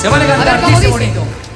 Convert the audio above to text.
Se van a A ver, cantar, ¿cómo dice dice? bonito.